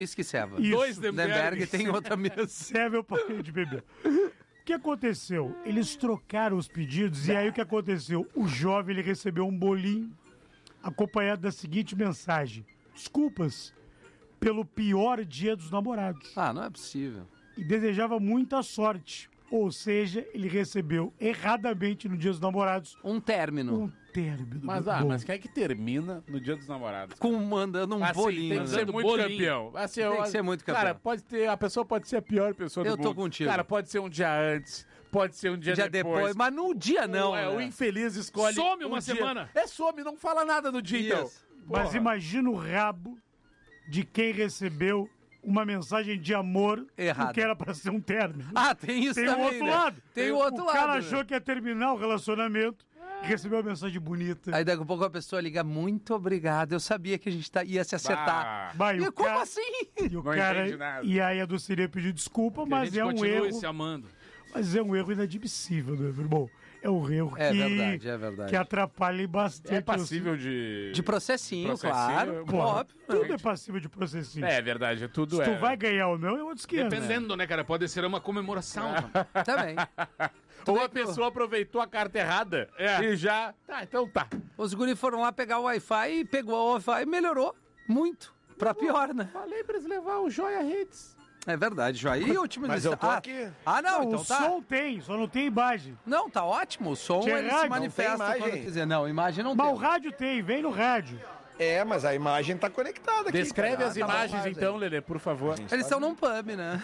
Whisky Seva. Isso. 2 Lemberg tem outra mesa. Serve eu parei de beber. O que aconteceu? Eles trocaram os pedidos e aí o que aconteceu? O jovem ele recebeu um bolinho acompanhado da seguinte mensagem: desculpas pelo pior dia dos namorados. Ah, não é possível. E desejava muita sorte. Ou seja, ele recebeu erradamente no dia dos namorados Um término. um término. Mas quem é que termina no Dia dos Namorados? Mandando um Assim, bolinho. tem que ser né? muito bolinho. campeão. Assim, Tem que ser muito campeão. Cara, a pessoa pode ser a pior pessoa do Eu mundo. tô contigo. Cara, pode ser um dia antes, pode ser um dia depois. Mas no dia não. O né? infeliz escolhe Some uma dia. semana. Some, não fala nada do dia, então. Isso. Mas Porra. imagina o rabo de quem recebeu uma mensagem de amor Errada. que era pra ser um término. Ah, tem isso Tem o também, outro né? lado. Tem o outro lado. O cara né? achou que ia terminar o relacionamento e recebeu uma mensagem bonita. Aí daqui a pouco a pessoa liga, muito obrigado, eu sabia que a gente ia se acertar. Vai, E o como cara- assim? E o Não cara, entende nada. e aí a doceria pediu desculpa, A mas gente é um continue erro. se amando. Mas é um erro inadmissível, né, meu irmão? É um erro É verdade, é verdade. que atrapalha bastante. É passível de... De processinho, Processinho, claro. Porra, Óbvio. tudo é passível de processinho. É verdade, tudo Se é. tu vai ganhar ou não, é outro esquema. Dependendo, né, cara? Pode ser uma comemoração. Também. Ou a pessoa aproveitou a carta errada e já... Tá, então tá. Os guri foram lá pegar o Wi-Fi e pegou o Wi-Fi e melhorou muito. Pra pior, né? Falei pra eles levar o Joia Hits. É verdade, Joia. E o time Mas do eu tô aqui. Ah, não, Não, então o tá. som tem, só não tem imagem. Não, tá ótimo. O som Tinha ele rádio, se não manifesta tem imagem. quando quiser. Não, imagem não Mas o tem. rádio tem, vem no rádio. É, mas a imagem tá conectada aqui. Descreve cara. as Tá imagens bom, então, aí. Lelê, por favor. Eles estão num pub, né?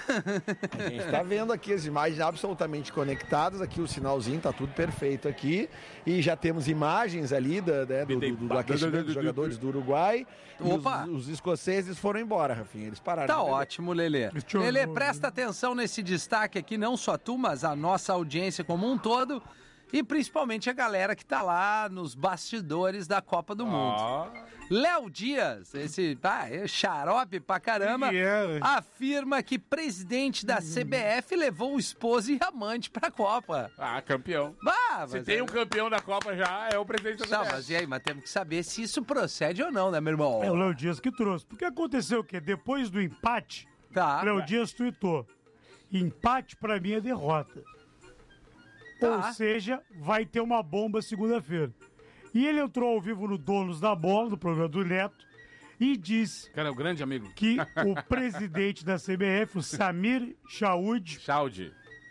A gente tá vendo aqui as imagens absolutamente conectadas. Aqui o sinalzinho tá tudo perfeito aqui. E já temos imagens ali do aquecimento dos jogadores do Uruguai. E Opa! os escoceses foram embora, Rafinha. Eles pararam. Tá ótimo, Lelê. Deixa eu- Lelê, presta atenção nesse destaque aqui, não só tu, mas a nossa audiência como um todo. E principalmente a galera que tá lá nos bastidores da Copa do Mundo. Léo Dias, esse é xarope pra caramba, afirma que presidente da CBF levou o esposo e amante pra Copa. Ah, campeão. Bah, Se mas tem um campeão da Copa já, é o presidente da Não, CBF. mas e aí? Mas temos que saber se isso procede ou não, né, meu irmão? É o Léo Dias que trouxe. Porque aconteceu o quê? Depois do empate, Tá. o Léo Dias tuitou: empate pra mim é derrota. Tá. Ou seja, vai ter uma bomba segunda-feira. E ele entrou ao vivo no Donos da Bola, no programa do Neto, e disse Cara, é o grande amigo. que o presidente da CBF, o Samir Chaud, Chalde.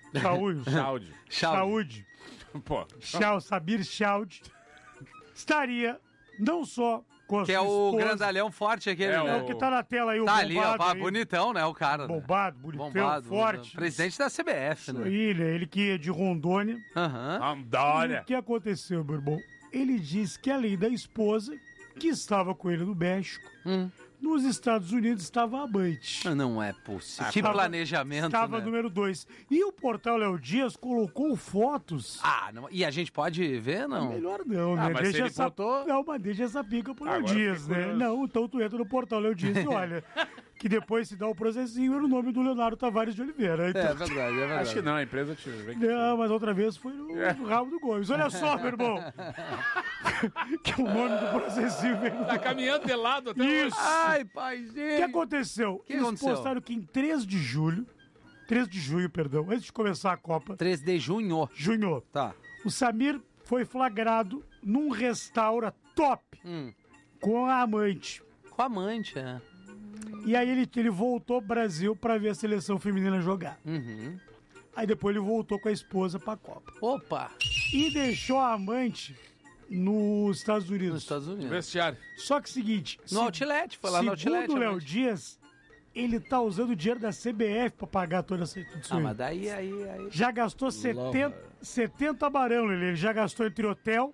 Chaud, Pô. Samir Chaud, estaria não só com a Que sua é o esposa, grandalhão forte aquele, É né? o que tá na tela aí, o Tá ali, ó, bombado aí, bonitão, né, o cara. né? bombado, bonitão, forte. Presidente da CBF, né? Ele que é de Rondônia. Aham. E Andônia. o que aconteceu, meu irmão? Ele disse que além da esposa, que estava com ele no México, nos Estados Unidos estava a amante. Não é possível. Que Estava- planejamento, Estava né? número 2. E o portal Léo Dias colocou fotos. Ah, não. E a gente pode ver, não? Melhor não, né? mas se Deixa ele essa... botou- Não, mas deixa essa pica pro Léo Agora Dias, fiquei né? curioso. Não, então tu entra no portal Léo Dias e olha. Que depois se dá o processinho era o nome do Leonardo Tavares de Oliveira. Então... É verdade, é verdade. Acho que não, a empresa te vem. Não, mas outra vez foi no rabo do Gomes. Olha só, meu irmão. Que o nome do processinho veio Tá caminhando de lado até hoje. Isso. Ai, O paizinho. que aconteceu? Que Eles aconteceu? postaram que em 3 de julho, antes de começar a Copa, 3 de junho. junho, Tá. o Samir foi flagrado num restaurant top com a amante. Com a amante, é. E aí ele voltou pro Brasil pra ver a seleção feminina jogar. Uhum. Aí depois ele voltou com a esposa pra Copa. Opa, E deixou a amante nos Estados Unidos. nos Estados Unidos. Vestiário. Só que seguinte, No Outlet, foi lá no Outlet. segundo o Léo amante. Dias, ele tá usando o dinheiro da CBF pra pagar toda essa tudo isso Ah, aí. mas daí, aí... Já gastou 70 barão, ele já gastou entre hotel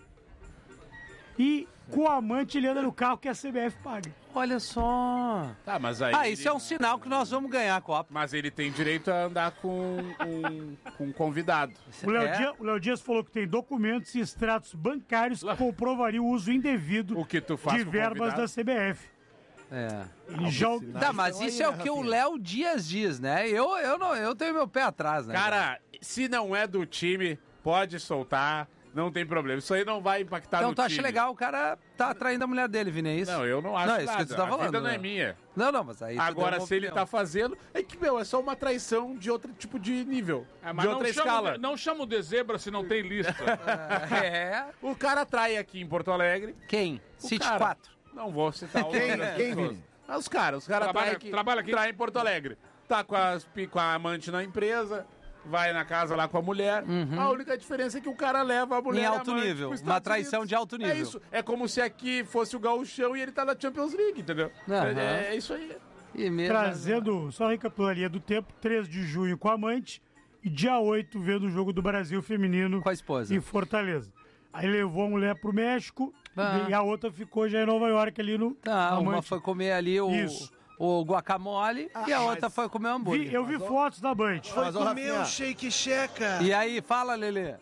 e com o amante ele anda no carro que a CBF paga. Olha só. Tá, mas aí. Ah, isso é um sinal que nós vamos ganhar a Copa. Mas ele tem direito a andar com um convidado. O Léo Dias falou que tem documentos e extratos bancários que comprovariam o uso indevido O que tu faz de com o verbas da convidado? CBF. É. Ele já... Tá, mas Então isso aí, é né, o que o Rafinha? Léo Dias diz, né? Eu tenho meu pé atrás, né? Cara, se não é do time, pode soltar. Não tem problema. Isso aí não vai impactar Então no tu acha time. legal o cara tá atraindo a mulher dele, Vini, é isso? Não, eu não acho Não, nada. isso que tu tá falando, A vida não né? é minha. Não, mas aí... tu Agora, deu uma se ele opinião. tá fazendo, é que, é só uma traição de outro tipo de nível. Mas de outra escala. Não chama o de zebra se não tem lista. É... O cara trai aqui em Porto Alegre. Quem? O City cara. 4. Não vou citar o Quem? nome das Quem, pessoas. Vini? Os caras Trabalha aqui. traem em Porto Alegre. Tá com a amante na empresa, vai na casa lá com a mulher. A única diferença é que o cara leva a mulher Em e a alto amante nível. pros Uma Estados traição Unidos. de alto nível. É isso. É como se aqui fosse o Gauchão e ele tá na Champions League, entendeu? Aham. É isso aí. E mesmo... Trazendo, só recapitulando a linha do tempo, 3 de junho com a amante e dia 8 vendo o jogo do Brasil feminino Com a esposa. em Fortaleza. Aí levou a mulher pro México Ah. e a outra ficou já em Nova York ali no Tá, uma amante. foi comer ali Isso. o guacamole e a mas- outra foi comer hambúrguer. Eu vi fotos da Band. Mas, ô, Comer Rafinha, um shake checa. E aí, fala, Lelê.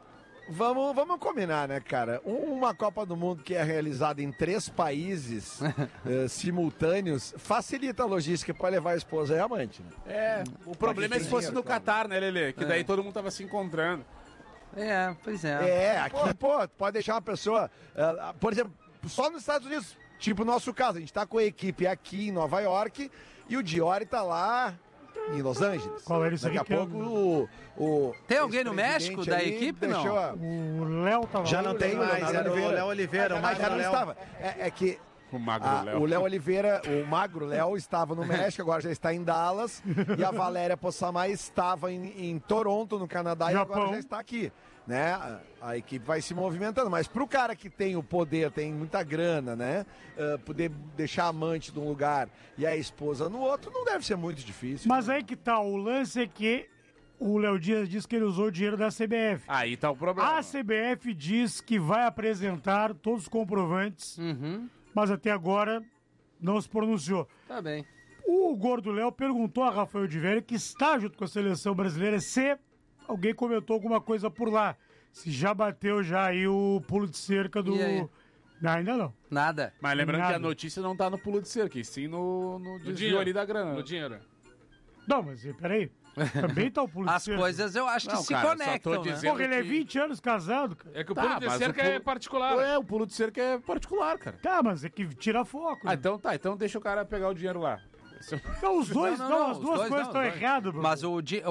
vamos combinar, né, cara? Uma Copa do Mundo que é realizada em 3 países simultâneos facilita a logística para levar a esposa e a amante, né? É, o problema é se fosse no Catar, né, Lelê? Que daí todo mundo tava se encontrando. É, pois é. É, aqui, pô, pode deixar uma pessoa, por exemplo, só nos Estados Unidos, tipo o nosso caso, a gente tá com a equipe aqui em Nova York e o Diori tá lá em Los Angeles. Qual era isso Daqui a aí que é? pouco o Tem alguém no ex-presidente México da aí equipe, deixou não? a- O Léo tava Já lá. não tem mais, era o Léo Oliveira, o Mas já Magro não Léo. estava. É que O Magro Léo. o Léo Oliveira, o Magro Léo, estava no México, agora já está em Dallas. E a Valéria Possamay estava em Toronto, no Canadá, e Japão. agora já está aqui. Né? A equipe vai se movimentando. Mas para o cara que tem o poder, tem muita grana, né? Poder deixar a amante de um lugar e a esposa no outro, não deve ser muito difícil. Mas aí que tá, o lance é que o Léo Dias disse que ele usou o dinheiro da CBF. Aí tá o problema. A CBF diz que vai apresentar todos os comprovantes, mas até agora não se pronunciou. Tá bem. O Gordo Léo perguntou a Rafael de Velho, que está junto com a seleção brasileira, se alguém comentou alguma coisa por lá. Se já bateu já aí o pulo de cerca do... E aí? Não, ainda não. Nada. Mas lembrando que Nada. a notícia não tá no pulo de cerca, e sim no desvio dinheiro. ali da grana. No dinheiro. Não, mas peraí. Também tá o pulo de As cerca. coisas eu acho que Não, se cara, só tô conectam, né? dizendo- Porra, ele é que- 20 anos casado, cara. É que o Tá, pulo de mas cerca o pulo- é particular. É, o pulo de cerca é particular, cara. Tá, mas é que tira foco. Ah, né? então tá, então deixa o cara pegar o dinheiro lá. Então os dois, Não, as os duas dois coisas não, estão os dois. erradas, Bruno. Mas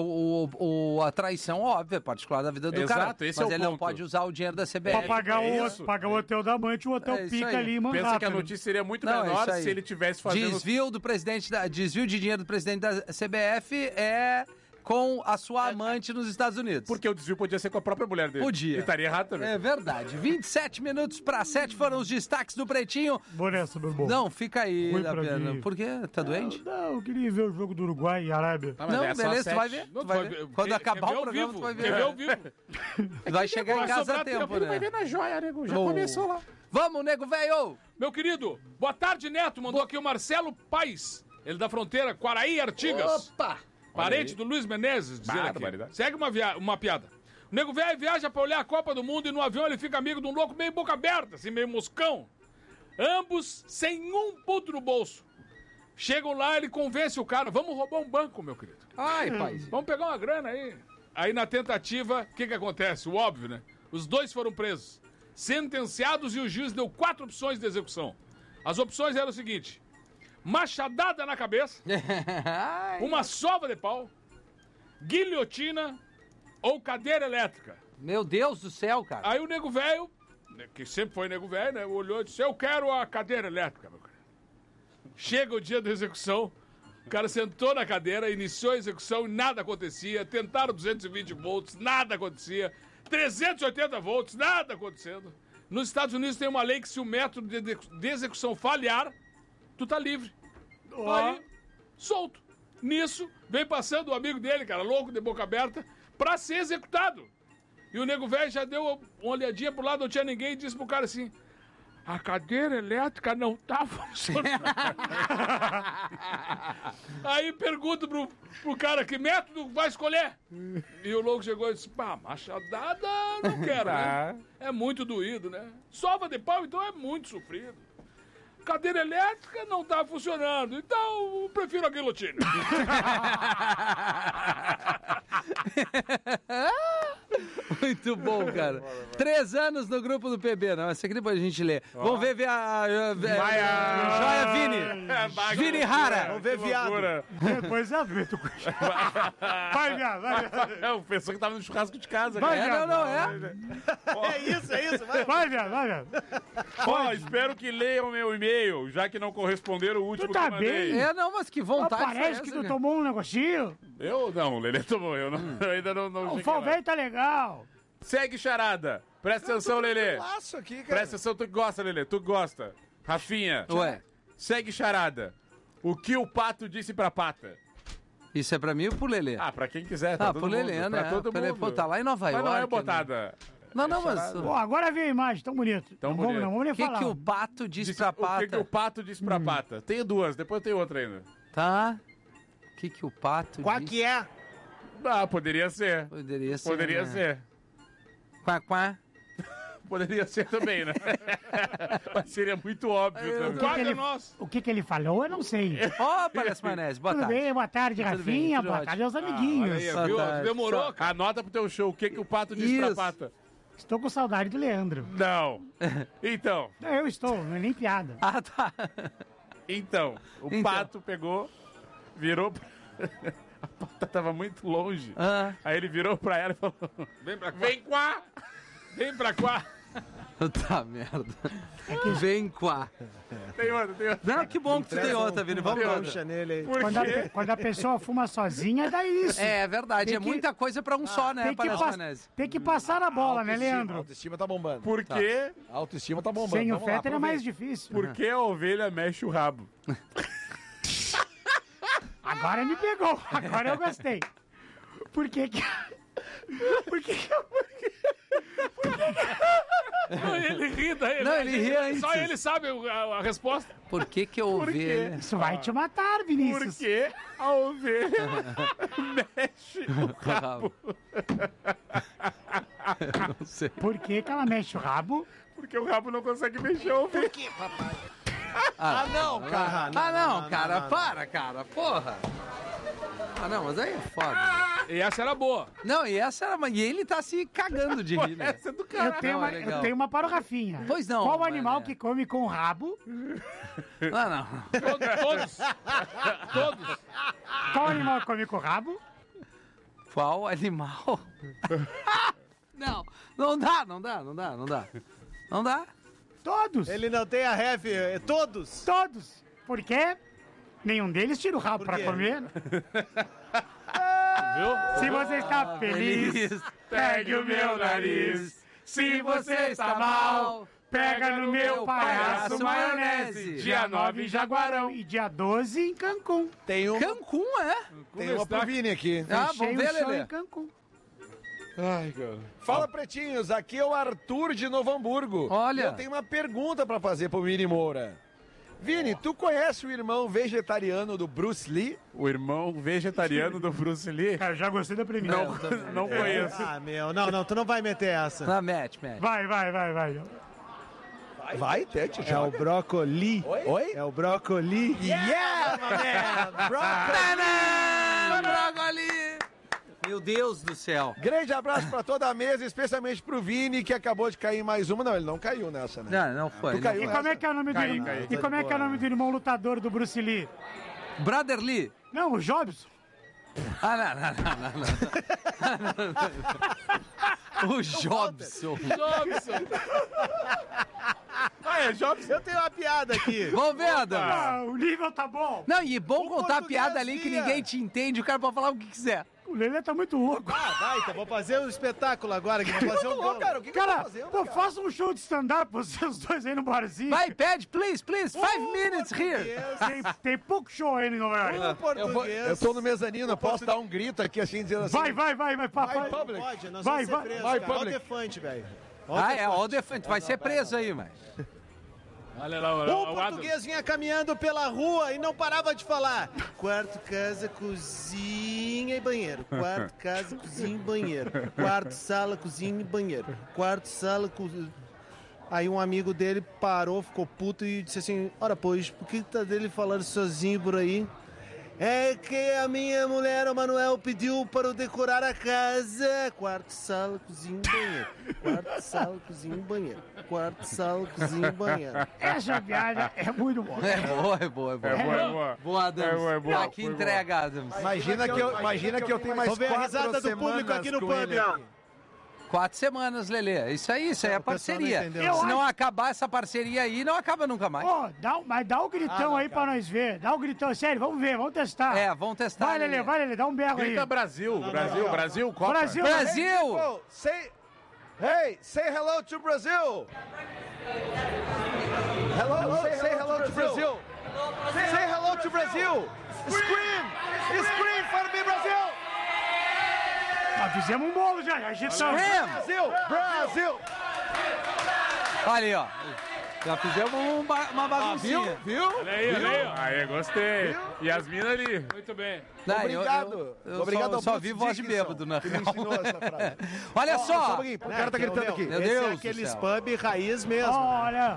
a traição, óbvio, é particular da vida do Exato, cara. esse Mas é o ele não ponto. pode usar o dinheiro da CBF. Pra pagar, é o, isso. pagar o hotel da amante, o hotel É isso pica aí. ali em Manhattan. Pensa que a notícia seria muito Não, é menor isso aí. se ele tivesse fazendo... Desvio do presidente desvio de dinheiro do presidente da CBF é com a sua amante nos Estados Unidos. Porque o desvio podia ser com a própria mulher dele. Podia. E estaria errado também. É verdade. 27 minutos para 7 foram os destaques do Pretinho. Vou nessa, meu irmão. Não, fica aí, Ruim pra Daviana. mim. Por quê? Tá doente? Não, eu queria ver o jogo do Uruguai e Arábia. Tá, mas Não, é só beleza, tu vai 7. ver. Não, Tu vai ver. Quando acabar o programa, tu vai ver. Quer ver ao vivo? Vai chegar em vai casa a sobrar tempo, Ele vai né? ver na joia, nego. Já Bom. começou lá. Vamos, nego velho! Meu querido, boa tarde, Neto. Mandou aqui o Marcelo Paes. Ele da fronteira Quaraí, Artigas. Opa! Parente do Luiz Menezes, dizer aqui. Barbaridade. Segue uma piada. O nego velho viaja pra olhar a Copa do Mundo e no avião ele fica amigo de um louco meio boca aberta, assim, meio moscão. Ambos sem um puto no bolso. Chegam lá, ele convence o cara, vamos roubar um banco, meu querido. Ai, pai. Vamos pegar uma grana aí. Aí na tentativa, o que acontece? O óbvio, né? Os dois foram presos, sentenciados e o juiz deu 4 opções de execução. As opções eram o seguinte: machadada na cabeça, uma sova de pau, guilhotina ou cadeira elétrica. Meu Deus do céu, cara. Aí o nego velho, que sempre foi nego velho, né? Olhou e disse, eu quero a cadeira elétrica, meu cara. Chega o dia da execução, o cara sentou na cadeira, iniciou a execução e nada acontecia. Tentaram 220 volts, nada acontecia. 380 volts, nada acontecendo. Nos Estados Unidos tem uma lei que se o método de execução falhar, tu tá livre. Aí, solto. Nisso, vem passando o amigo dele, cara, louco, de boca aberta, pra ser executado. E o nego velho já deu uma olhadinha pro lado, não tinha ninguém, e disse pro cara assim, a cadeira elétrica não tá funcionando. Aí pergunto pro cara, que método vai escolher? E o louco chegou e disse, pá, machadada não quero, né? É muito doído, né? Sova de pau, então, é muito sofrido. Cadeira elétrica não tá funcionando, então eu prefiro a guilhotina. Muito bom, cara. 3 anos no grupo do PB. Não, essa aqui depois a gente lê. Vamos ver Joia Vini. Vini Rara. Vamos ver viado. Depois é Vitor. Vai, viado, vai, viado. É o pessoa que tava no churrasco de casa. Vai, cara. viado. É isso, vai. Vai, viado, vai, viado. Ó, espero que leiam meu e-mail, já que não corresponderam o último Tu tá que mandei. bem? Não, mas que vontade foi Parece essa, que tu cara? tomou um negocinho. Eu não, o Lelê tomou, eu ainda não O cheguei lá. Falvei tá legal. Segue charada. Presta atenção, Lelê. Laço aqui, cara. Presta atenção, tu que gosta, Lelê, tu que gosta. Rafinha, Ué, segue charada. O que o pato disse pra pata? isso é pra mim ou pro Lelê? Ah, pra quem quiser, tá todo pro Lelê, mundo. né? Pra todo Pra ele, mundo. pô, tá lá em Nova Mas York. não é né? botada. Não, mas... Pô, agora vem a imagem, tão bonito. Tão não bonito. Vamos nem O que, falar. que o pato disse pra O que pata? o pato disse pra pata? Tenho duas, depois tem outra ainda. Tá. O que o pato Qual disse? que é? Ah, poderia ser. Poderia ser. Poderia né? ser. Quá. Poderia ser também, né? Mas seria muito óbvio também. Guarda nós. O que ele falou, eu não sei. Ó, parece Maionese. Boa Tudo tarde. bem, boa tarde, Tudo bem, Rafinha. tudo Boa ótimo. tarde aos Olha amiguinhos. aí, viu? Saudade. Demorou, cara. Anota pro teu show o que o pato disse Isso. pra pata. Estou com saudade do Leandro. Não. Então, Eu estou, não é nem piada. Ah, tá. o Então. pato pegou, virou pra... A pata tava muito longe. Ah, Aí ele virou pra ela e falou: Vem pra cá. vem cá! Vem pra cá. tá, merda. Vem quá. Tem outra. Não, que bom que tu tem outra, Vini. Vamos lá. Puxa nele aí. Por quê? Quando a pessoa fuma sozinha, dá isso. É verdade, Tem é que- muita coisa pra um só, né, tem, que parece Maionese. tem que passar a bola, né, Autoestima, Leandro? Autoestima tá bombando. Por quê? A autoestima tá bombando. Sem o Vamos lá, Fetter é aproveita. mais difícil. Por que a ovelha mexe o rabo? Agora me pegou. Agora eu gostei. Por que que... Por que que... Ele ri daí. Não, ele ri antes. Só ele sabe a resposta. Por que eu ouvi ele? Isso vai te matar, Por Vinícius. que a ovelha mexe o rabo? Não sei. Por que que ela mexe o rabo? Porque o rabo não consegue mexer a ovelha. Ah, Não, cara. não, cara, para, cara, porra. Ah, não, mas aí é foda. E essa era boa. Não, e essa era... E ele tá se cagando de rir, né? Essa é do cara. Não, é legal. Eu tenho uma para o Rafinha. Pois não, Qual mas animal é. que come com o rabo? Ah, não. Todos. Qual animal que come com o rabo? Qual animal? Não dá. Não dá. Todos. Ele não tem a ref, todos. Todos. Por quê? Nenhum deles tira o rabo Por para quê? comer. Viu? Se você está feliz, pegue o meu nariz. Se você está mal, pega no meu palhaço maionese. Dia 9 em Jaguarão e dia 12 em Cancún. Tem uma, Cancún, é? tem uma pro Vini aqui. Ah, Fechei vamos ver, o show Lelê. em Cancún. Ai, cara. Fala, pretinhos. Aqui é o Arthur de Novo Hamburgo. Olha. Eu tenho uma pergunta pra fazer pro Vini Moura. Vini, tu conhece o irmão vegetariano do Bruce Lee? O irmão vegetariano do Bruce Lee? Cara, eu já gostei da primeira. Não conheço. Ah, meu, não, tu não vai meter essa. Ah, mete. Vai. Vai, Tete, É o joga. brócoli. Oi? É o brócoli. Yeah, man! Brócoli! Brócoli! Meu Deus do céu. Grande abraço pra toda a mesa, especialmente pro Vini, que acabou de cair em mais uma. Não, ele não caiu nessa, né? Não foi. Tu não. caiu E nessa. como é que é o nome Caí. E como é que é o nome do irmão lutador do Bruce Lee? Brother Lee. Não, o Jobson. Ah, não. O Jobson. Ah, é Jobs? Eu tenho uma piada aqui. Vamos ver, Adam. Ah, o nível tá bom. Não, e bom contar a piada ali que portuguesinha. ninguém te entende, o cara pode falar o que quiser. O Lelê tá muito louco. Ah, vai, então vou fazer um espetáculo agora, que vou fazer um gol. Cara, o que eu tô Cara, fazendo, pô, cara? faça um show de stand-up, vocês dois aí no barzinho. Vai, pede, please, 5 minutes here. Tem pouco show aí em Nova York. Eu tô no mezanino, eu posso dar um grito aqui assim, dizendo assim. Vai, Vai, papai. public. Pode, nós Vai, vamos vai, ser presos, vai, cara. Olha o public. Defante, velho. Ah, é, ó, o Defante, vai ser preso aí, mas. Olha lá, Um o Adam. português vinha caminhando pela rua e não parava de falar. Quarto, casa, cozinha e banheiro. Quarto, casa, cozinha e banheiro. Quarto, sala, cozinha e banheiro. Quarto, sala, cozinha... Aí um amigo dele parou, ficou puto e disse assim, ora, pois, por que tá dele falando sozinho por aí? É que a minha mulher, o Manuel, pediu para eu decorar a casa. Quarto, sala, cozinha e banheiro. Quarto, sala, cozinha e banheiro. Quarto, sala, cozinha e banheiro. Essa piada é muito boa. É boa. Boa, Adams. boa. Aqui entrega, Adams. Imagina que eu tenho mais Vamos ver a 4 risada do semanas público aqui no com pub. ele aqui. 4 semanas, Lelê. Isso aí é a o pessoal não parceria. entendeu. Se não acabar essa parceria aí, não acaba nunca mais. Ó, dá um gritão aí pra nós ver. Dá um gritão, sério, vamos ver, vamos testar. Vamos testar. Vai, Lelê, dá um berro aí. Grita Brasil, Copa. Brasil! Brasil! Oh, say hello to Brazil. Say hello to Brazil. Say hello to Brazil. Scream for me, Brasil. Fizemos um bolo já, agitamos. Brasil. Olha aí, ó. Já fizemos uma baguncinha. Viu? Olha aí, ó. Aí, gostei. E as minas ali. Muito bem. Não, Obrigado. Eu Obrigado só ao vi Bruce voz de Dickinson, bêbado, na que me real. ensinou essa frase. Olha Só um só. pouquinho, o cara tá gritando aqui. Meu Esse Deus é do aqueles céu. pub raiz mesmo. Olha,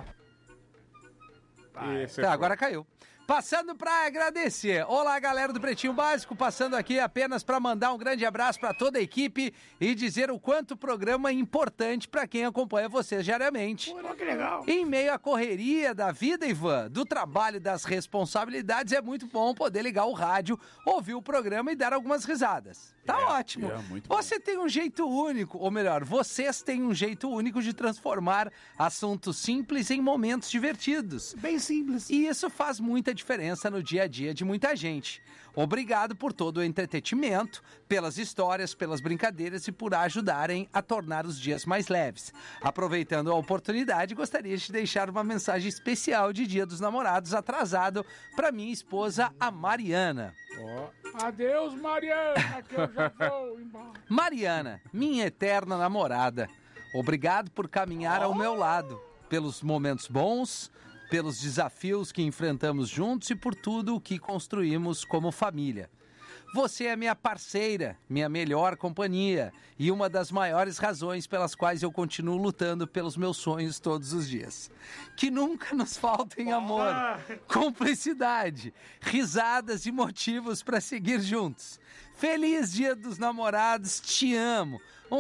Tá, agora caiu. Passando para agradecer. Olá, galera do Pretinho Básico, passando aqui apenas para mandar um grande abraço para toda a equipe e dizer o quanto o programa é importante para quem acompanha vocês diariamente. pô, que legal. Em meio à correria da vida, Ivan, do trabalho e das responsabilidades, é muito bom poder ligar o rádio, ouvir o programa e dar algumas risadas. Tá ótimo. muito bom. Você tem um jeito único, ou melhor, vocês têm um jeito único de transformar assuntos simples em momentos divertidos. Bem simples. E isso faz muita diferença no dia a dia de muita gente. Obrigado por todo o entretenimento, pelas histórias, pelas brincadeiras e por ajudarem a tornar os dias mais leves. Aproveitando a oportunidade, gostaria de deixar uma mensagem especial de Dia dos Namorados atrasado para minha esposa, a Mariana. Adeus, Mariana, que eu já vou embora. Mariana, minha eterna namorada, obrigado por caminhar ao meu lado, pelos momentos bons, pelos desafios que enfrentamos juntos e por tudo o que construímos como família. Você é minha parceira, minha melhor companhia e uma das maiores razões pelas quais eu continuo lutando pelos meus sonhos todos os dias. Que nunca nos faltem amor, cumplicidade, risadas e motivos para seguir juntos. Feliz Dia dos Namorados, te amo.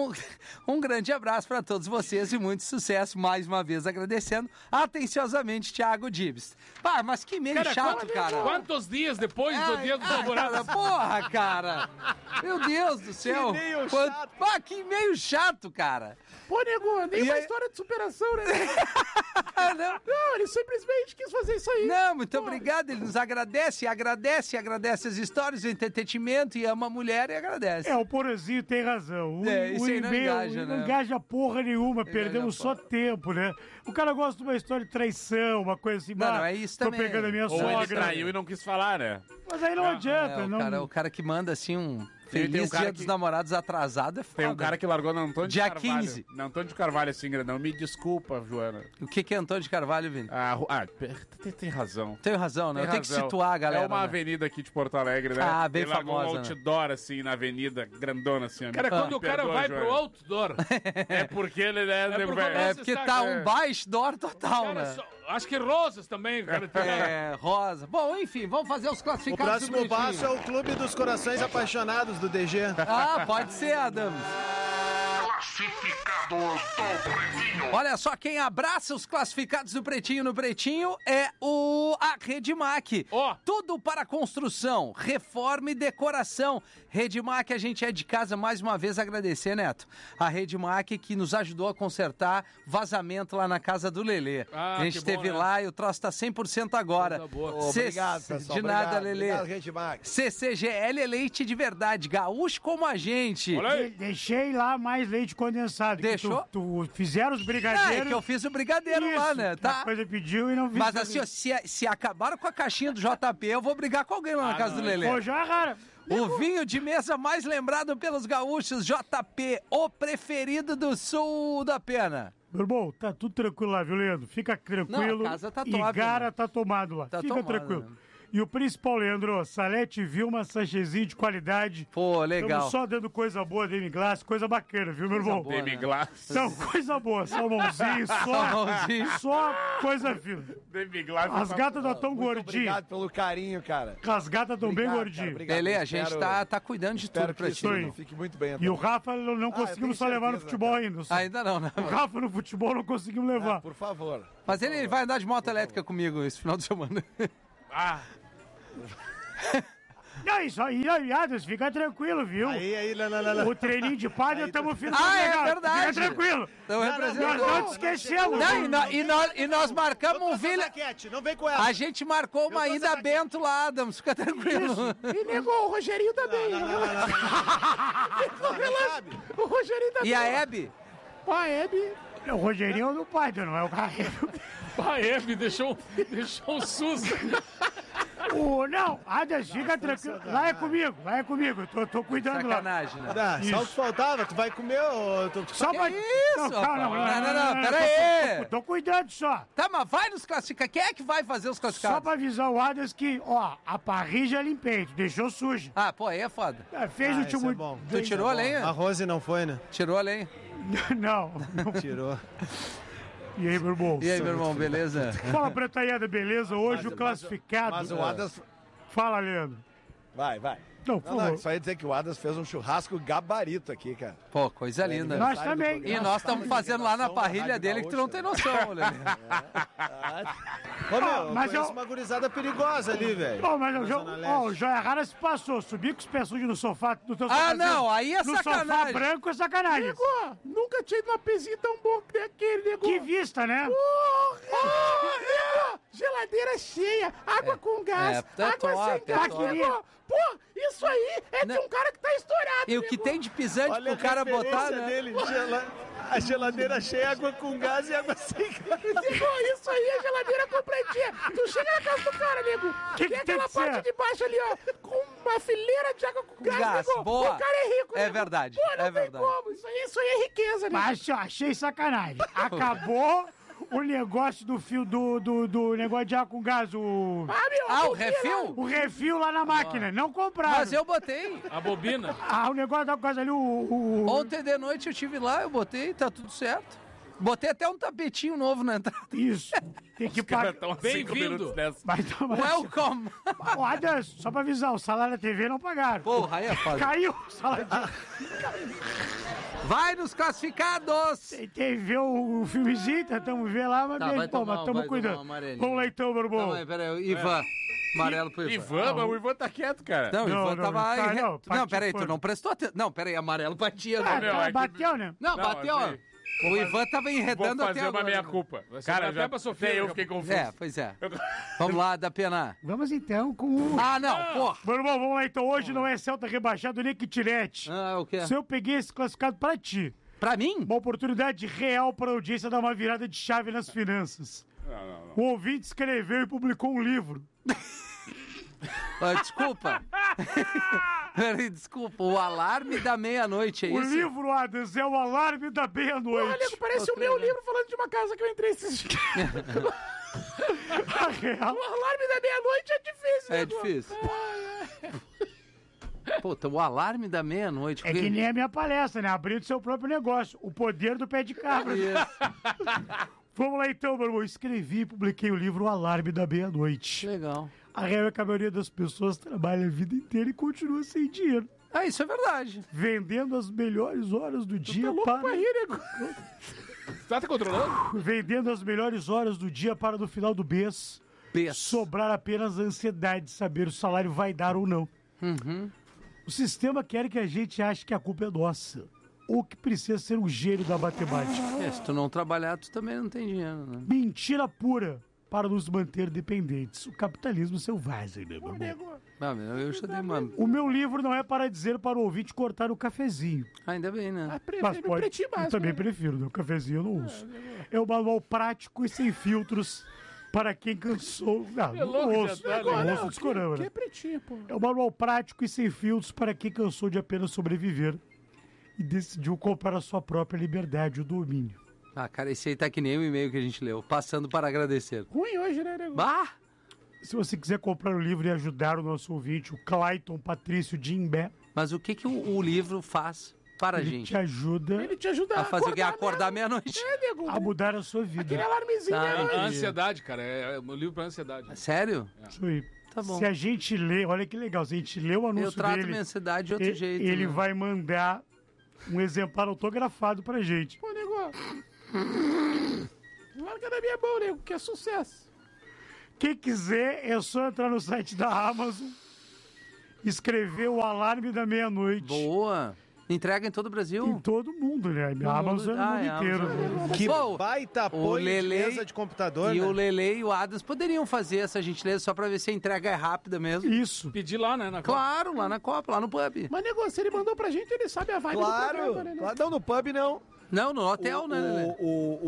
Um grande abraço para todos vocês e muito sucesso. Mais uma vez agradecendo atenciosamente Thiago Dibs. Pá, mas que meio chato, cara. Quantos dias depois do Dia dos Namorados? Porra, cara. Meu Deus do céu. Que meio Quanto- chato. Ah, que meio chato, cara. Pô, nego, nem E uma aí- história de superação, né? Não, Não, ele simplesmente quis fazer isso aí. não, muito obrigado. Ele nos agradece as histórias, o entretenimento e ama a mulher e agradece. É, o Porazinho tem razão. Isso aí não engaja, não né? engaja porra nenhuma, perdemos porra. só tempo, né? O cara gosta de uma história de traição, uma coisa assim. Não, bah, não, é isso tô também. pegando a minha Ou ele sogra. traiu e não quis falar, né? Mas aí não adianta, não... O cara que manda assim um Tem feliz um cara Dia que- dos Namorados atrasado é foda. Tem um cara que largou no Antônio Dia de Carvalho. 15. No Antônio de Carvalho, assim, grandão. Me desculpa, Joana. O que é Antônio de Carvalho, Vini? Tem razão. Tenho razão, né? Tem Eu tenho que razão. situar a galera. É uma né? avenida aqui de Porto Alegre, né? Ah, bem Ele largou famosa, um né? outdoor, assim, na avenida, grandona, assim. Cara, quando o cara Perdoa, vai Joana. pro outdoor, É porque ele é... por velho. causa É Esse porque está- tá é. um baixo dor total, cara, né? acho que rosas também, o cara tem. É, rosa. Bom, enfim, vamos fazer os O classificados. próximo do Pretinho. passo é o Clube dos Corações Apaixonados do DG. Ah, pode ser, Adams. Olha só, quem abraça os classificados do Pretinho no Pretinho é a Redmac. Ó. Tudo para construção, reforma e decoração. Redmac, a gente é de casa mais uma vez agradecer, Neto. A Redmac que nos ajudou a consertar vazamento lá na casa do Lelê. Ah, a gente que bom, esteve né? lá e o troço tá 100% agora. Coisa boa. Obrigado, pessoal. De nada, Obrigado. Lelê. Obrigado, Rede Max. CCGL é leite de verdade, gaúcho como a gente. Olha aí. Deixei lá mais leite condensado. que Deixou? Tu fizeram os Ah, é brigadeiros. que eu fiz o brigadeiro lá, Isso, né? que a Tá. coisa pediu e não fiz. Mas assim, ó, se acabaram com a caixinha do JP, eu vou brigar com alguém lá na casa do Lelê. Pô, já, cara. O vinho de mesa mais lembrado pelos gaúchos, JP, o preferido do sul da pena. Meu irmão, tá tudo tranquilo lá, viu, Leandro? Fica tranquilo. Não, a casa tá E top, Gara né? tá tomado lá. Tá Fica tomado, tranquilo. né? E o principal, Leandro, Salete Vilma, sachêzinho de qualidade. Pô, legal. Estamos só dando coisa boa, demi-glace, coisa bacana, viu, meu irmão? boa, né? Demi-glace. Então, coisa boa, salmãozinho, só coisa fina. Demi-glace. As gatas já tão Muito gordinhas. obrigado pelo carinho, cara. As gatas tão bem Obrigado, cara, gordinhas. obrigado. Lelê, a gente Espero- tá cuidando de Espero tudo que pra isso ti. aí. fique muito bem. E o Rafa não conseguimos só tenho levar no certeza, futebol cara. ainda. Ainda não, né? O Rafa no futebol não conseguimos levar. Por favor. Mas ele vai andar de moto elétrica comigo esse final de semana. Ah, Não, isso aí, aliados, fica tranquilo, viu? Aí, não. O treininho de padre estamos finalizando. Ah, é verdade. Fica tranquilo. Então Nós representa. não te esquecemos. Não, e nós marcamos um Vila. Não vem com ela. A gente marcou uma ida a Bento lá, Adams, fica tranquilo. e negou, o Rogerinho também. O Rogerinho também. E a Hebe? A Hebe. O Rogerinho é do padre, não é o carreiro. A Hebe deixou um susto. Não, Adas, fica tranquilo. Lá é comigo. Eu tô cuidando lá. Sacanagem, né? Só o que faltava, tu vai comer ou... Só pra... isso, Não, calma, não, pera aí. Tô cuidando só. Tá, mas vai nos classificados. Quem é que vai fazer os Só classificados? pra avisar o Adas que, ó, a parrija limpei, tu deixou suja. Ah, pô, aí é foda. Fez o isso último... é bom. Tu tirou a lenha? A Rose não foi, né? Tirou a lenha. Não. Tirou. E aí, meu irmão? E aí, meu irmão, beleza? Fala, Pretaiada, beleza? Hoje o classificado... Mas o Adas... Fala, Leandro. Vai. Não, por Não, favor. só ia dizer que o Adas fez um churrasco gabarito aqui, cara. Pô, coisa linda. Nós também. E nós estamos fazendo lá na parrilha dele que tu não tem noção, Lelê. Ô, meu, mas conheço eu- uma gurizada perigosa ali, velho. Ó, mas Zona Leste. o Joia Rara se passou. Subir com os pés sujos no sofá, no teu Ah, sofá. não, aí é No sofá sacanagem. branco é sacanagem. Nunca tinha ido numa pezinha tão boa que aquele, nego. Que vista, né? Geladeira cheia, água com gás, é água top, sem é gás. top. Nego. Pô, isso aí é de Não. um cara que tá estourado. E o que nego. tem de pisante pro cara botar, né? dele, a geladeira cheia, água com gás e água sem gás. Nego, isso aí é geladeira completinha. Tu chega na casa do cara, nego. Que tem tem aquela que parte ser? de baixo ali, ó, com uma fileira de água com gás, gás, nego. boa. O cara é rico, É nego. verdade, Pô, não é tem verdade. como. Isso aí é riqueza, nego. Mas eu achei sacanagem. Acabou o negócio do fio do negócio de água com gás, o Ah, o refil? o refil lá na máquina. Não compraram. Mas eu botei. A bobina. O negócio da água com gás ali, Ontem de noite eu tive lá, eu botei, tá tudo certo. Botei até um tapetinho novo na entrada. Isso. Tem que pagar. Bem-vindo. Mas não, mas... Welcome. Ó, Adas, só pra avisar, o salário da TV não pagaram. Porra, aí é foda. Caiu o salário da Vai nos classificados. Tentei ver o filmezinho, tentamos ver lá, mas Tá, bem, vai pô, tomar mas um- estamos vai cuidando. tomar um amarelinho. Vamos lá então, meu irmão. Calma aí, peraí, o Ivan. Amarelo pro Ivan. Ivan, o Ivan tá quieto, cara. Não, o Não, Ivan não, tava... tá, em re- não, Não, peraí, tu participando. não prestou atenção. Não, peraí, amarelo pra tia. Ah, Né? meu, é que- bateu, né? Não, bateu, ó. assim, O Ivan tava Vou enredando até fazer uma agora. meia-culpa. Cara, até já pra Sofia. até eu fiquei confuso. É, pois é. Vamos lá, da pena. Vamos então com o... Ah, não, porra. Meu irmão, vamos lá então. Hoje não é Celta rebaixado nem Quitirete. Ah, o quê? Se eu peguei esse classificado pra ti, Pra mim? uma oportunidade real pra audiência dar uma virada de chave nas finanças. O ouvinte escreveu e publicou um livro. Ah, desculpa. Peraí, desculpa. O alarme da meia-noite, é O isso? livro, Adas, é o alarme da meia-noite. Parece o meu livro falando de uma casa que eu entrei esses dias. A real. O alarme da meia-noite é difícil, É nego. difícil. Puta, o alarme da meia-noite. É que nem a minha palestra, né? Abrindo seu próprio negócio. O poder do pé de cabra. Isso. Vamos lá então, meu irmão. Escrevi e publiquei o livro O Alarme da Meia-Noite. Legal. A real é que a maioria das pessoas trabalha a vida inteira e continua sem dinheiro. Ah, isso é verdade. Vendendo as melhores horas do dia para... Tá te controlando? Vendendo as melhores horas do dia para no final do mês Peço. sobrar apenas a ansiedade de saber se o salário vai dar ou não. Uhum. O sistema quer que a gente ache que a culpa é nossa. Ou que precisa ser um gênio da matemática. É, se tu não trabalhar, tu também não tem dinheiro, né? Mentira pura para nos manter dependentes. O capitalismo selvagem, né, meu irmão? Ah, meu, eu já dei uma... O meu livro não é para dizer para o ouvinte cortar o cafezinho. Ainda bem, né? Mas pode, eu também prefiro, né? O cafezinho eu não uso. É um manual prático e sem filtros para quem cansou... Não ouço. Não ouço discorama, né? pretinho, pô. É um manual prático e sem filtros para quem cansou de apenas sobreviver e decidiu comprar a sua própria liberdade, o domínio. Ah, cara, esse aí tá que nem o e-mail que a gente leu. Passando para agradecer. Ruim hoje, né, nego? Bah! Se você quiser comprar o livro e ajudar o nosso ouvinte, o Clayton Patrício Dimbé, Mas o que o livro faz para a ele gente? te ajuda Ele te ajuda A fazer o quê? Acordar meia-noite? nego. a mudar a sua vida. Aquele alarmezinho, Tá. né? A ansiedade, cara. É um livro pra ansiedade. Sério? Isso aí. Tá bom. Se a gente lê, olha que legal, se a gente lê o Eu anúncio trato dele, minha ansiedade de outro jeito. ele né? vai mandar um exemplar autografado pra gente. Pô, nego. Larga da minha mão, nego, que é sucesso. Quem quiser, é só entrar no site da Amazon, escrever o alarme da meia-noite. Boa. Entrega em todo o Em todo todo mundo, né? A Amazon é no mundo inteiro. Que Pô, baita o apoio de Lele mesa de computador, E né? o Lele e o Adams poderiam fazer essa gentileza só pra ver se a entrega é rápida mesmo. Isso. Pedir lá, né? Claro, lá na Copa, lá no pub. Mas, nego, se ele mandou pra gente, ele sabe a vibe do Claro, programa, né, nego? claro. Não, no pub não. Não, no hotel, né, Lelê?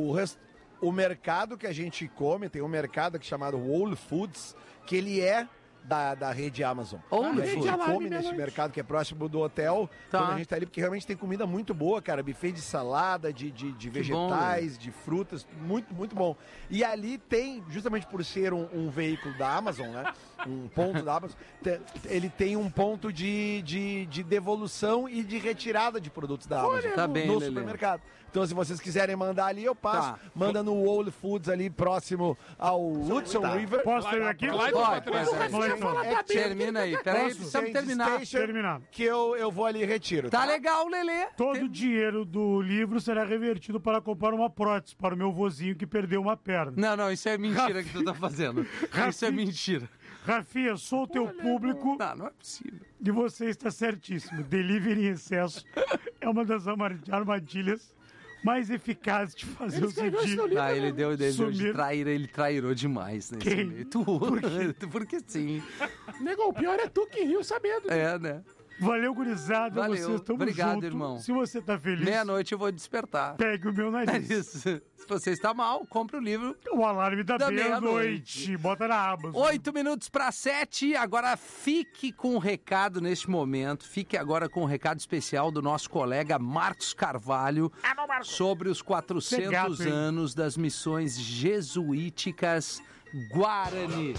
O mercado que a gente come, tem um mercado aqui chamado Whole Foods, que ele é da rede Amazon. Whole E a gente Foods. Alarme come nesse meia-noite. mercado que é próximo do hotel, Tá. quando a gente tá ali, porque realmente tem comida muito boa, cara. Buffet de salada, de vegetais, de frutas, muito, muito bom. E ali tem, justamente por ser um veículo da Amazon, né? Um ponto da Amazon, ele tem um ponto de devolução e de retirada de produtos da Amazon Tá bem, no Lelê. supermercado. Então, se vocês quiserem mandar ali, eu passo. Tá. Manda no Whole Foods ali, próximo ao Hudson River. Posso ter aqui? Clayton Pode, Patrício. pode. Vamos lá, então. Termina aí, peraí, Posso? precisamos Tem terminar. Station, Terminar. Que eu vou ali e retiro. Tá legal, Lelê. Todo o dinheiro do livro será revertido para comprar uma prótese para o meu vozinho que perdeu uma perna. Não, isso é mentira que tu tá fazendo. Isso é mentira. Rafinha, sou o teu público Não é possível. e você está certíssimo. Delivery em excesso é uma das armadilhas mais eficazes de fazer o seguinte. Ah, ele deu de Sumir. traíra, ele trairou demais nesse Quem? meio. Tu, porque sim. Nego, o pior é tu que riu sabendo. É, né? Valeu, gurizada. Valeu. Vocês estamos Obrigado, junto. irmão. Se você tá feliz, Meia-noite eu vou despertar. pegue o meu É nariz. isso. Se você está mal, compre o livro. O alarme da Da meia-noite. Bota na Amazon. 8 minutos para 7. Agora fique com o recado neste momento. Fique agora com o recado especial do nosso colega Marcos Carvalho sobre os 400 gato, hein? anos das missões jesuíticas Guarani.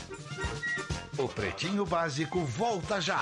O Pretinho Básico volta já.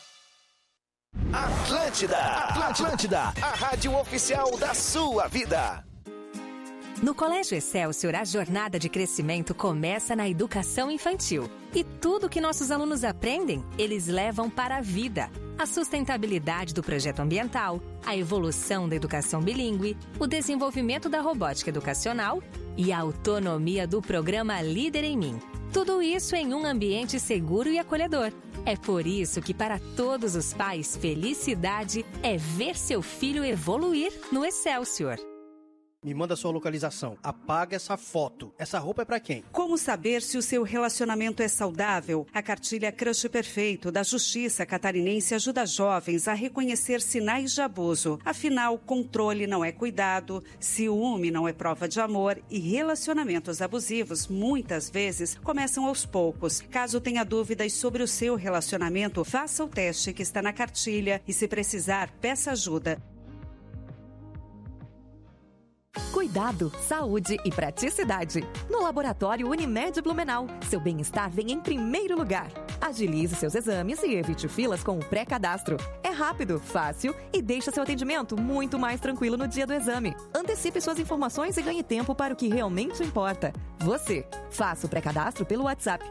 Atlântida, a rádio oficial da sua vida. No Colégio Excelsior, a jornada de crescimento começa na educação infantil. E tudo que nossos alunos aprendem, eles levam para a vida. A sustentabilidade do projeto ambiental, a evolução da educação bilíngue, o desenvolvimento da robótica educacional e a autonomia do programa Líder em Mim. Tudo isso em um ambiente seguro e acolhedor. É por isso que, para todos os pais, felicidade é ver seu filho evoluir no Excelsior. Me manda sua localização. Apaga essa foto. Essa roupa é pra quem? Como saber se o seu relacionamento é saudável? A cartilha Crush Perfeito da Justiça Catarinense ajuda jovens a reconhecer sinais de abuso. Afinal, controle não é cuidado, ciúme não é prova de amor e relacionamentos abusivos muitas vezes começam aos poucos. Caso tenha dúvidas sobre o seu relacionamento, faça o teste que está na cartilha e, se precisar, peça ajuda. Cuidado, saúde e praticidade. No Laboratório Unimed Blumenau, seu bem-estar vem em primeiro lugar. Agilize seus exames e evite filas com o pré-cadastro. É rápido, fácil e deixa seu atendimento muito mais tranquilo no dia do exame. Antecipe suas informações e ganhe tempo para o que realmente importa. Você. Faça o pré-cadastro pelo WhatsApp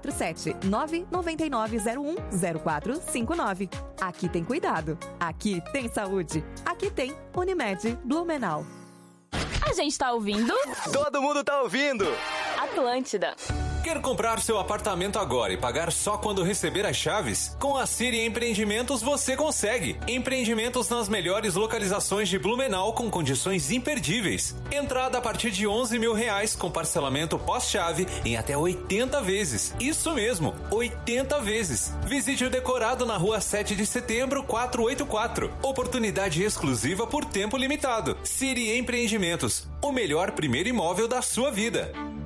47999010459. Aqui tem cuidado. Aqui tem saúde. Aqui tem Unimed Blumenau. A gente tá ouvindo? Todo mundo tá ouvindo. Atlântida. Quer comprar seu apartamento agora e pagar só quando receber as chaves? Com a Siri Empreendimentos você consegue. Empreendimentos nas melhores localizações de Blumenau com condições imperdíveis. Entrada a partir de R$11 mil com parcelamento pós-chave em até 80 vezes. Isso mesmo, 80 vezes. Visite o decorado na rua 7 de setembro, 484. Oportunidade exclusiva por tempo limitado. Siri Empreendimentos, o melhor primeiro imóvel da sua vida.